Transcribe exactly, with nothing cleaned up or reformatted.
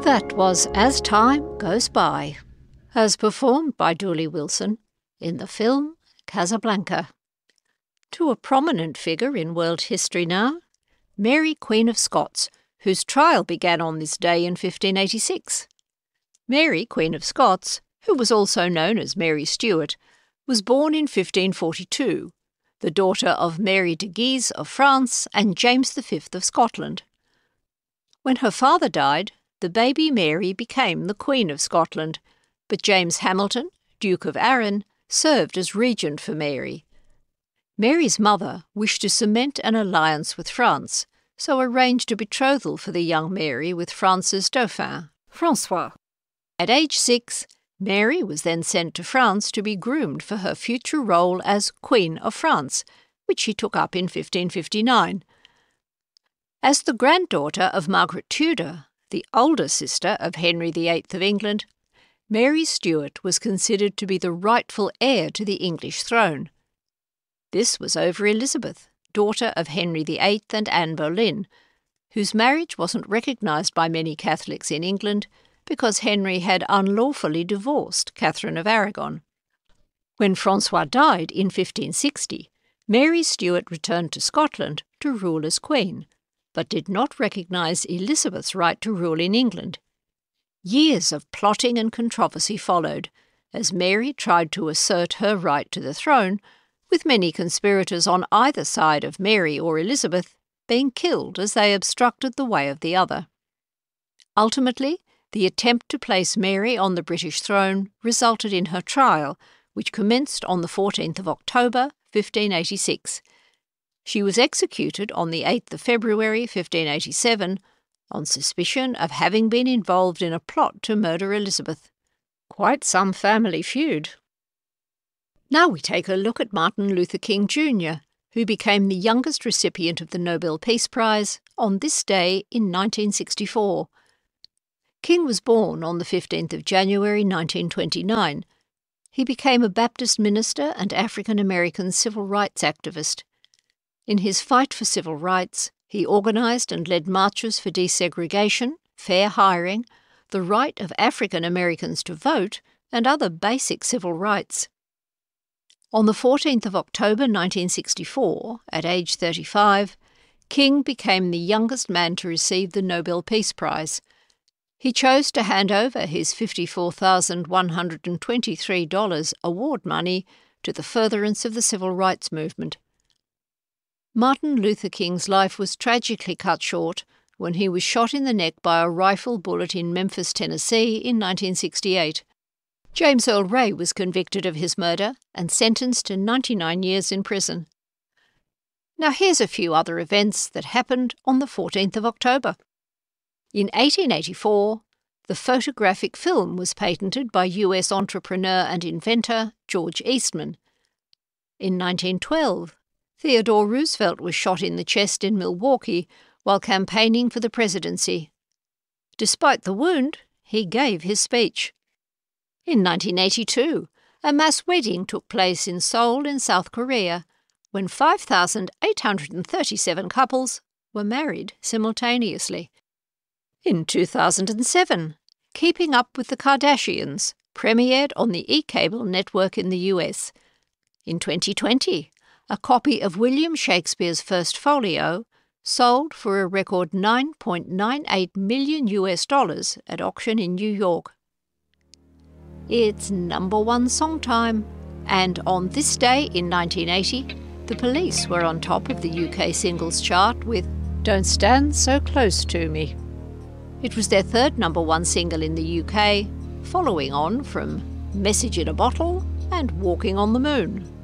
That was As Time Goes By, as performed by Dooley Wilson in the film Casablanca. To a prominent figure in world history now, Mary Queen of Scots, whose trial began on this day in fifteen eighty-six. Mary Queen of Scots, who was also known as Mary Stuart, was born in fifteen forty-two, the daughter of Mary de Guise of France and James the Fifth of Scotland. When her father died, the baby Mary became the Queen of Scotland, but James Hamilton, Duke of Arran, served as regent for Mary. Mary's mother wished to cement an alliance with France, so arranged a betrothal for the young Mary with France's Dauphin, François. At age six, Mary was then sent to France to be groomed for her future role as Queen of France, which she took up in fifteen fifty-nine. As the granddaughter of Margaret Tudor, the older sister of Henry the Eighth of England, Mary Stuart was considered to be the rightful heir to the English throne. This was over Elizabeth, daughter of Henry the Eighth and Anne Boleyn, whose marriage wasn't recognised by many Catholics in England because Henry had unlawfully divorced Catherine of Aragon. When François died in fifteen sixty, Mary Stuart returned to Scotland to rule as Queen, but did not recognise Elizabeth's right to rule in England. Years of plotting and controversy followed, as Mary tried to assert her right to the throne, with many conspirators on either side of Mary or Elizabeth being killed as they obstructed the way of the other. Ultimately, the attempt to place Mary on the British throne resulted in her trial, which commenced on the fourteenth of October, fifteen eighty-six. She was executed on the eighth of February, fifteen eighty-seven, on suspicion of having been involved in a plot to murder Elizabeth. Quite some family feud. Now we take a look at Martin Luther King Junior, who became the youngest recipient of the Nobel Peace Prize on this day in nineteen sixty-four. King was born on the fifteenth of January nineteen twenty-nine. He became a Baptist minister and African-American civil rights activist. In his fight for civil rights, he organised and led marches for desegregation, fair hiring, the right of African Americans to vote, and other basic civil rights. On the fourteenth of October nineteen sixty-four, at age thirty-five, King became the youngest man to receive the Nobel Peace Prize. He chose to hand over his fifty-four thousand one hundred twenty-three dollars award money to the furtherance of the civil rights movement. Martin Luther King's life was tragically cut short when he was shot in the neck by a rifle bullet in Memphis, Tennessee in nineteen sixty-eight. James Earl Ray was convicted of his murder and sentenced to ninety-nine years in prison. Now here's a few other events that happened on the fourteenth of October. In eighteen eighty-four, the photographic film was patented by U S entrepreneur and inventor George Eastman. In nineteen twelve, Theodore Roosevelt was shot in the chest in Milwaukee while campaigning for the presidency. Despite the wound, he gave his speech. In nineteen eighty-two, a mass wedding took place in Seoul in South Korea, when five thousand eight hundred thirty-seven couples were married simultaneously. In two thousand seven, Keeping Up with the Kardashians premiered on the E-Cable network in the U S. In twenty twenty, a copy of William Shakespeare's First Folio sold for a record nine point nine eight million U S dollars at auction in New York. It's number one song time, and on this day in nineteen eighty, the Police were on top of the U K singles chart with Don't Stand So Close to Me. It was their third number one single in the U K, following on from Message in a Bottle and Walking on the Moon.